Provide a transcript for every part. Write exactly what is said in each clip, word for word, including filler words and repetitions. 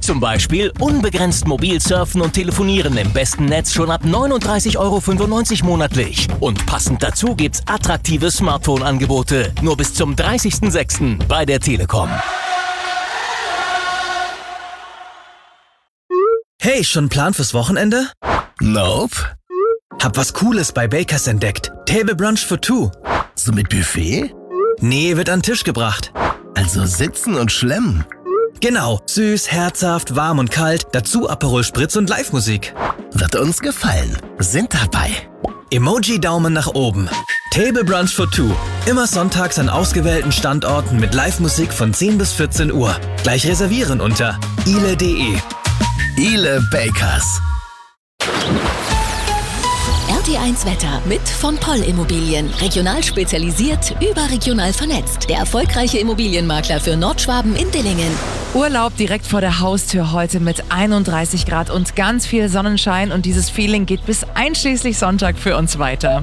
Zum Beispiel unbegrenzt mobil surfen und telefonieren im besten Netz schon ab neununddreißig Euro fünfundneunzig monatlich. Und passend dazu gibt's attraktive Smartphone-Angebote. Nur bis zum dreißigsten sechsten bei der Telekom. Hey, schon einen Plan fürs Wochenende? Nope. Hab was Cooles bei Bakers entdeckt. Table Brunch for two. So mit Buffet? Nee, wird an den Tisch gebracht. Also sitzen und schlemmen. Genau, süß, herzhaft, warm und kalt, dazu Aperol Spritz und Live-Musik. Wird uns gefallen. Sind dabei. Emoji-Daumen nach oben. Table Brunch for two. Immer sonntags an ausgewählten Standorten mit Live-Musik von zehn bis vierzehn Uhr. Gleich reservieren unter ile punkt de. Ile Bakers. R T eins Wetter mit von Poll Immobilien. Regional spezialisiert, überregional vernetzt. Der erfolgreiche Immobilienmakler für Nordschwaben in Dillingen. Urlaub direkt vor der Haustür heute mit einunddreißig Grad und ganz viel Sonnenschein. Und dieses Feeling geht bis einschließlich Sonntag für uns weiter.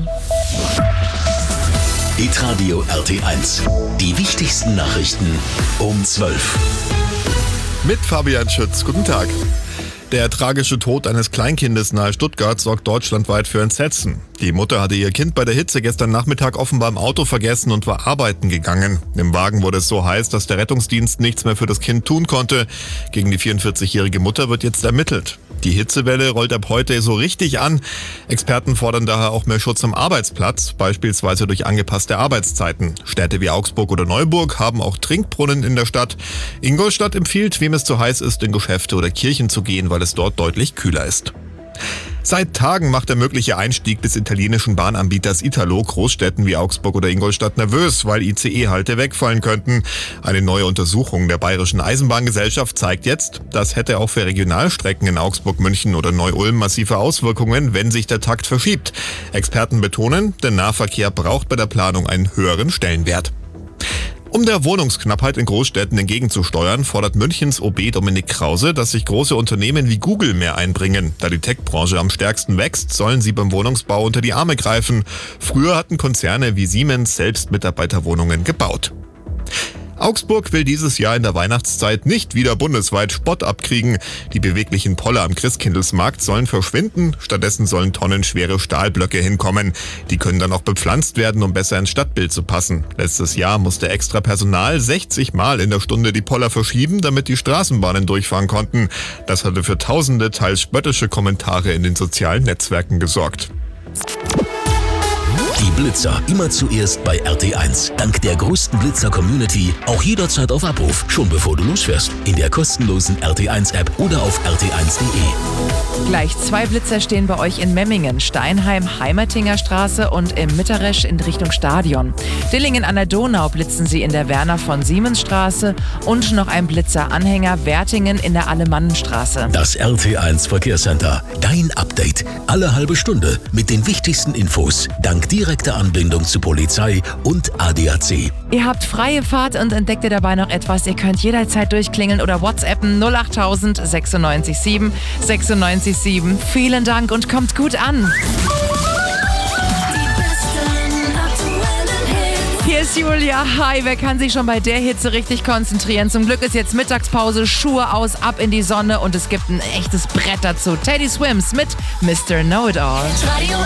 Hitradio R T eins. Die wichtigsten Nachrichten um zwölf. Mit Fabian Schütz. Guten Tag. Der tragische Tod eines Kleinkindes nahe Stuttgart sorgt deutschlandweit für Entsetzen. Die Mutter hatte ihr Kind bei der Hitze gestern Nachmittag offenbar im Auto vergessen und war arbeiten gegangen. Im Wagen wurde es so heiß, dass der Rettungsdienst nichts mehr für das Kind tun konnte. Gegen die vierundvierzigjährige Mutter wird jetzt ermittelt. Die Hitzewelle rollt ab heute so richtig an. Experten fordern daher auch mehr Schutz am Arbeitsplatz, beispielsweise durch angepasste Arbeitszeiten. Städte wie Augsburg oder Neuburg haben auch Trinkbrunnen in der Stadt. Ingolstadt empfiehlt, wem es zu heiß ist, in Geschäfte oder Kirchen zu gehen, weil es dort deutlich kühler ist. Seit Tagen macht der mögliche Einstieg des italienischen Bahnanbieters Italo Großstädten wie Augsburg oder Ingolstadt nervös, weil I C E-Halte wegfallen könnten. Eine neue Untersuchung der Bayerischen Eisenbahngesellschaft zeigt jetzt, das hätte auch für Regionalstrecken in Augsburg, München oder Neu-Ulm massive Auswirkungen, wenn sich der Takt verschiebt. Experten betonen, der Nahverkehr braucht bei der Planung einen höheren Stellenwert. Um der Wohnungsknappheit in Großstädten entgegenzusteuern, fordert Münchens O B Dominik Krause, dass sich große Unternehmen wie Google mehr einbringen. Da die Tech-Branche am stärksten wächst, sollen sie beim Wohnungsbau unter die Arme greifen. Früher hatten Konzerne wie Siemens selbst Mitarbeiterwohnungen gebaut. Augsburg will dieses Jahr in der Weihnachtszeit nicht wieder bundesweit Spott abkriegen. Die beweglichen Poller am Christkindlesmarkt sollen verschwinden. Stattdessen sollen tonnenschwere Stahlblöcke hinkommen. Die können dann auch bepflanzt werden, um besser ins Stadtbild zu passen. Letztes Jahr musste extra Personal sechzig Mal in der Stunde die Poller verschieben, damit die Straßenbahnen durchfahren konnten. Das hatte für tausende, teils spöttische Kommentare in den sozialen Netzwerken gesorgt. Die Blitzer immer zuerst bei R T eins. Dank der größten Blitzer-Community auch jederzeit auf Abruf, schon bevor du losfährst. In der kostenlosen R T eins App oder auf r t eins punkt de. Gleich zwei Blitzer stehen bei euch in Memmingen, Steinheim, Heimertinger Straße und im Mitteresch in Richtung Stadion. Dillingen an der Donau blitzen sie in der Werner von Siemens Straße und noch ein Blitzer-Anhänger Wertingen in der Alemannenstraße. Das R T eins Verkehrscenter. Dein Update. Alle halbe Stunde mit den wichtigsten Infos. Dank direkter Anbindung zu Polizei und A D A C. Ihr habt freie Fahrt und entdeckt ihr dabei noch etwas. Ihr könnt jederzeit durchklingeln oder WhatsAppen null acht tausend sechsundneunzig sieben sechsundneunzig sieben. Vielen Dank und kommt gut an. Hier ist Julia. Hi, wer kann sich schon bei der Hitze richtig konzentrieren? Zum Glück ist jetzt Mittagspause, Schuhe aus, ab in die Sonne und es gibt ein echtes Brett dazu. Teddy Swims mit Mister Know-It-All. Radio